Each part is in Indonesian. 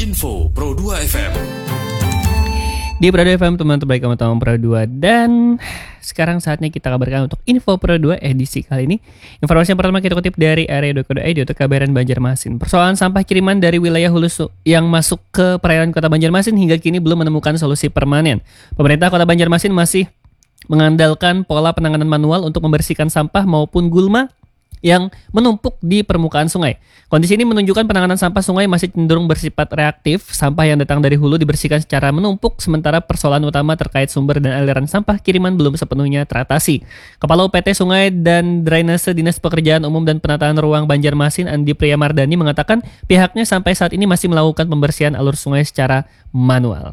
Info Pro 2 FM. Di Pro 2 FM, teman terbaik kamu tahu Pro 2. Dan sekarang saatnya kita kabarkan untuk Info Pro 2 edisi kali ini. Informasi yang pertama kita kutip dari area.co.id untuk kabaran Banjarmasin. Persoalan sampah kiriman dari wilayah hulu yang masuk ke perairan kota Banjarmasin hingga kini belum menemukan solusi permanen. Pemerintah kota Banjarmasin masih mengandalkan pola penanganan manual untuk membersihkan sampah maupun gulma yang menumpuk di permukaan sungai. Kondisi ini menunjukkan penanganan sampah sungai masih cenderung bersifat reaktif. Sampah yang datang dari hulu dibersihkan secara menumpuk, sementara persoalan utama terkait sumber dan aliran sampah kiriman belum sepenuhnya teratasi. Kepala UPT Sungai dan Drainase Dinas Pekerjaan Umum dan Penataan Ruang Banjarmasin, Andi Priyamardani, mengatakan pihaknya sampai saat ini masih melakukan pembersihan alur sungai secara manual.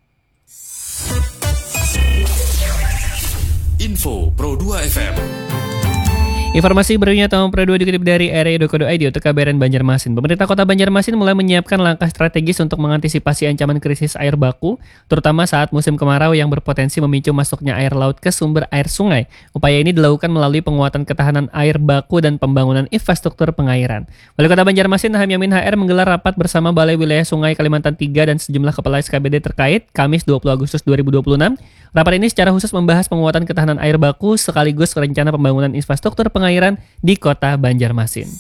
Info Pro 2 FM. Informasi berikutnya tahun Pro 2 dikutip dari area.co.id untuk kabaran Banjarmasin. Pemerintah Kota Banjarmasin mulai menyiapkan langkah strategis untuk mengantisipasi ancaman krisis air baku, terutama saat musim kemarau yang berpotensi memicu masuknya air laut ke sumber air sungai. Upaya ini dilakukan melalui penguatan ketahanan air baku dan pembangunan infrastruktur pengairan. Wali Kota Banjarmasin Ham Yamin HR menggelar rapat bersama Balai Wilayah Sungai Kalimantan III dan sejumlah kepala SKBD terkait Kamis 20 Agustus 2026. Rapat ini secara khusus membahas penguatan ketahanan air baku sekaligus rencana pembangunan infrastruktur pengairan di Kota Banjarmasin.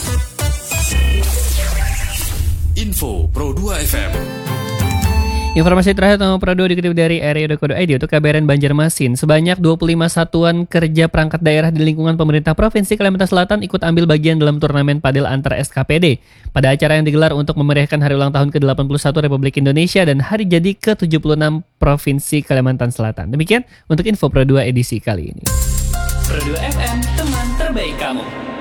Info Pro 2 FM. Informasi terakhir tentang Pro 2 dikutip dari area.co.id untuk kabaran Banjarmasin. Sebanyak 25 satuan kerja perangkat daerah di lingkungan pemerintah Provinsi Kalimantan Selatan ikut ambil bagian dalam turnamen padel antar SKPD. Pada acara yang digelar untuk memeriahkan hari ulang tahun ke-81 Republik Indonesia dan hari jadi ke-76 Provinsi Kalimantan Selatan. Demikian untuk Info Pro 2 edisi kali ini. Pro 2 FM, teman terbaik kamu.